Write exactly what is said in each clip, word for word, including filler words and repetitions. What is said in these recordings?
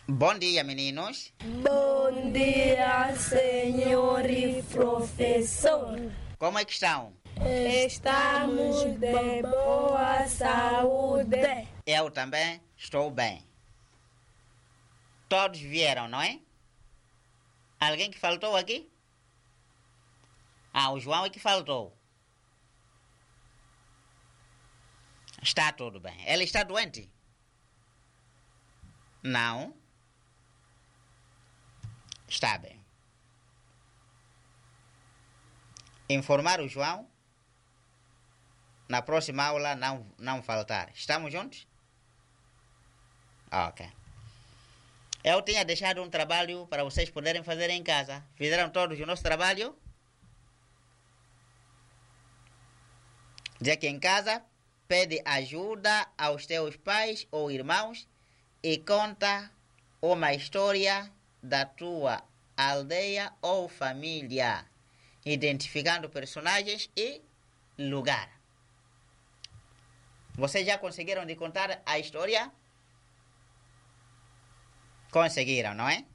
Bom dia, meninos. Bom dia, senhor e professor. Como é que estão? Estamos de boa saúde. Eu também estou bem. Todos vieram, não é? Alguém que faltou aqui? Ah, o João é que faltou. Está tudo bem. Ele está doente? Não. Está bem. Informar o João. Na próxima aula não, não faltar. Estamos juntos? Ok. Eu tinha deixado um trabalho para vocês poderem fazer em casa. Fizeram todos o nosso trabalho? Diz que em casa pede ajuda aos teus pais ou irmãos e conta uma história da tua aldeia ou família, identificando personagens e lugar. Vocês já conseguiram de contar a história? Conseguiram, não é?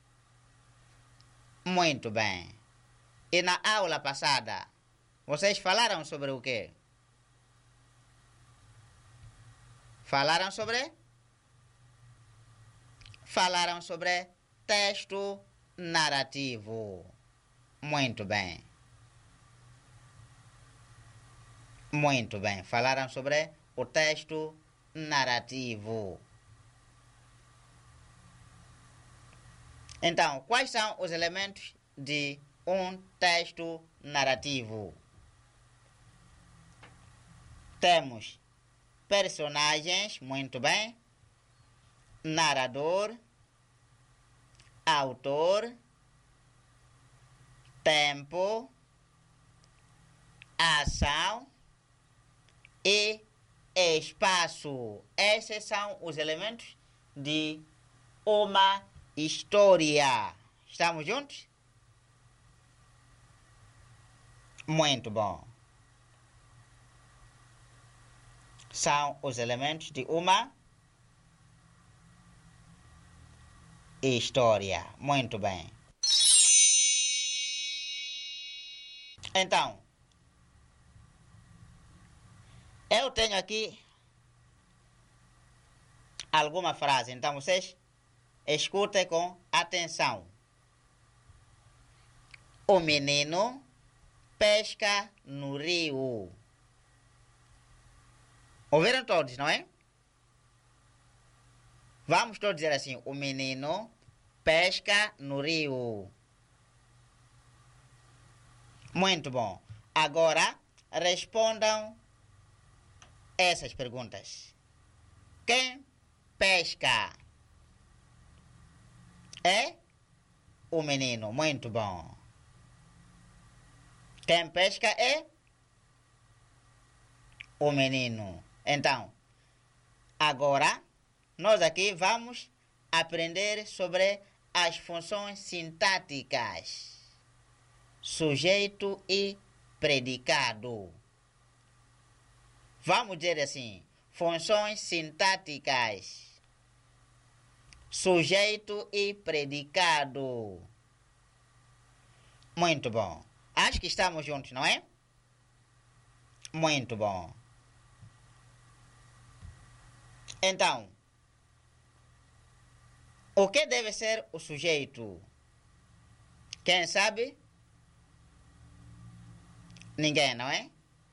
Muito bem. E na aula passada, vocês falaram sobre o quê? Falaram sobre? Falaram sobre texto narrativo. Muito bem. Muito bem. Falaram sobre o texto narrativo. Então, quais são os elementos de um texto narrativo? Temos personagens, muito bem, narrador, autor, tempo, ação e espaço. Esses são os elementos de uma história. Estamos juntos? Muito bom. São os elementos de uma história. Muito bem. Então, eu tenho aqui alguma frase. Então, vocês escutem com atenção. O menino pesca no rio. Ouviram todos, não é? Vamos todos dizer assim. O menino pesca no rio. Muito bom. Agora, respondam essas perguntas. Quem pesca? É o menino. Muito bom. Quem pesca é o menino. Então, agora, nós aqui vamos aprender sobre as funções sintáticas. Sujeito e predicado. Vamos dizer assim, funções sintáticas. Sujeito e predicado. Muito bom. Acho que estamos juntos, não é? Muito bom. Então, o que deve ser o sujeito? Quem sabe? Ninguém, não é?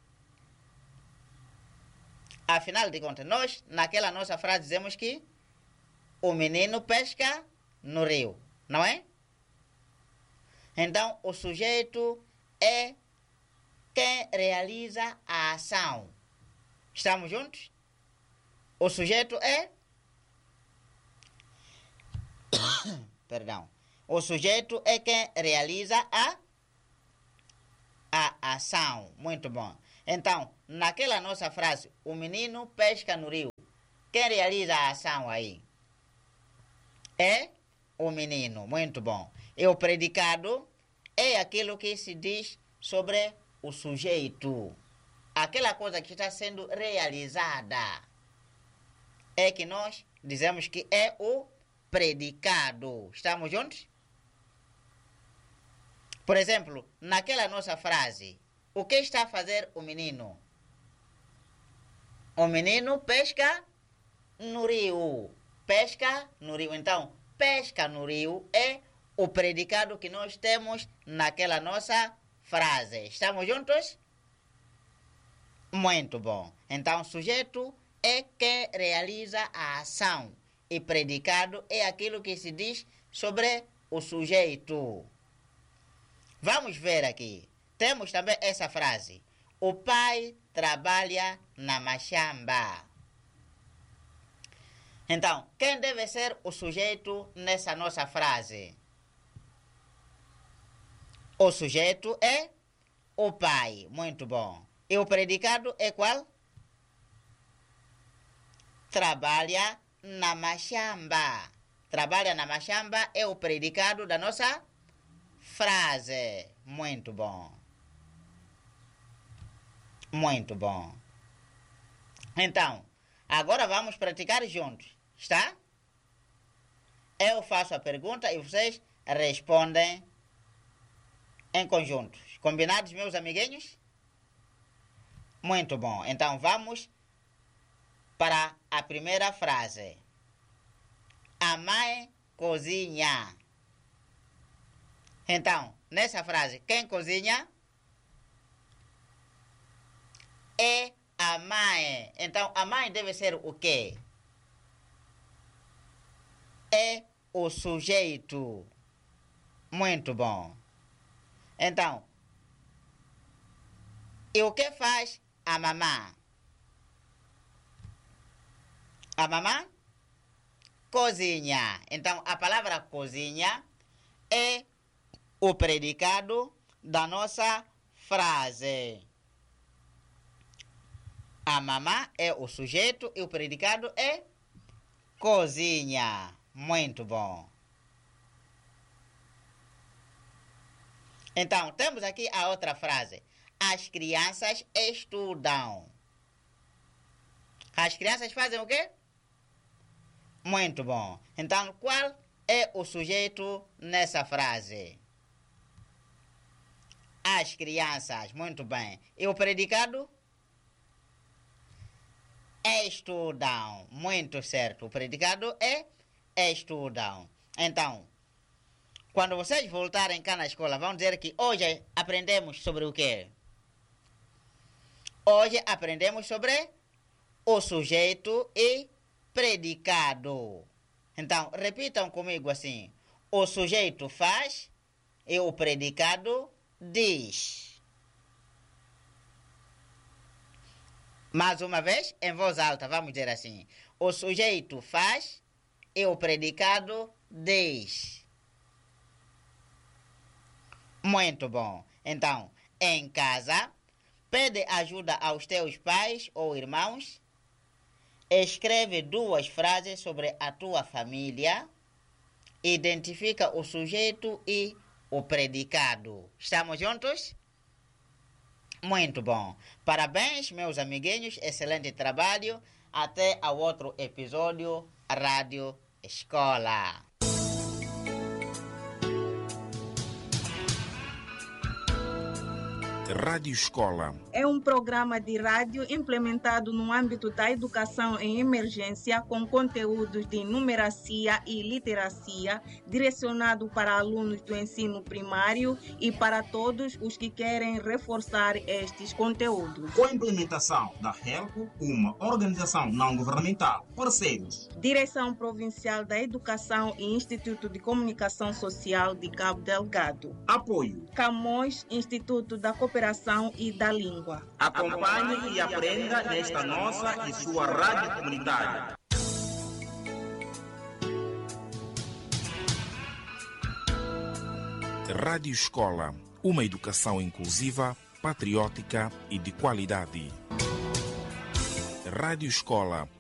Afinal de contas, nós, naquela nossa frase, dizemos que o menino pesca no rio, não é? Então, o sujeito é quem realiza a ação. Estamos juntos? O sujeito é... Perdão. O sujeito é quem realiza a... a ação. Muito bom. Então, naquela nossa frase, o menino pesca no rio. Quem realiza a ação aí? É o menino. Muito bom. E o predicado é aquilo que se diz sobre o sujeito. Aquela coisa que está sendo realizada. É que nós dizemos que é o predicado. Estamos juntos? Por exemplo, naquela nossa frase, o que está a fazer o menino? O menino pesca no rio. Pesca no rio. Então, pesca no rio é o predicado que nós temos naquela nossa frase. Estamos juntos? Muito bom. Então, sujeito é quem realiza a ação e predicado é aquilo que se diz sobre o sujeito. Vamos ver aqui. Temos também essa frase. O pai trabalha na machamba. Então, quem deve ser o sujeito nessa nossa frase? O sujeito é o pai. Muito bom. E o predicado é qual? Trabalha na machamba. Trabalha na machamba é o predicado da nossa frase. Muito bom. Muito bom. Então, agora vamos praticar juntos, está? Eu faço a pergunta e vocês respondem em conjunto. Combinados, meus amiguinhos? Muito bom. Então, vamos para a primeira frase. A mãe cozinha. Então, nessa frase, quem cozinha? É a mãe. Então, a mãe deve ser o quê? É o sujeito. Muito bom. Então, e o que faz a mamã? A mamã cozinha. Então, a palavra cozinha é o predicado da nossa frase. A mamã é o sujeito e o predicado é cozinha. Muito bom. Então, temos aqui a outra frase. As crianças estudam. As crianças fazem o quê? Muito bom. Então, qual é o sujeito nessa frase? As crianças. Muito bem. E o predicado? Estudam. Muito certo. O predicado é estudam. Então, quando vocês voltarem cá na escola, vão dizer que hoje aprendemos sobre o quê? Hoje aprendemos sobre o sujeito e predicado. Então, repitam comigo assim. O sujeito faz e o predicado diz. Mais uma vez, em voz alta, vamos dizer assim. O sujeito faz e o predicado diz. Muito bom. Então, em casa, pede ajuda aos teus pais ou irmãos. Escreve duas frases sobre a tua família. Identifica o sujeito e o predicado. Estamos juntos? Muito bom. Parabéns, meus amiguinhos. Excelente trabalho. Até ao outro episódio Rádio Escola. Rádio Escola é um programa de rádio implementado no âmbito da educação em emergência com conteúdos de numeracia e literacia, direcionado para alunos do ensino primário e para todos os que querem reforçar estes conteúdos. Com a implementação da HELCO, uma organização não governamental, parceiros. Direção Provincial da Educação e Instituto de Comunicação Social de Cabo Delgado. Apoio. Camões, Instituto da Cooperação e da Língua. Acompanhe e aprenda nesta nossa e sua rádio comunitária. Rádio Escola, uma educação inclusiva, patriótica e de qualidade. Rádio Escola,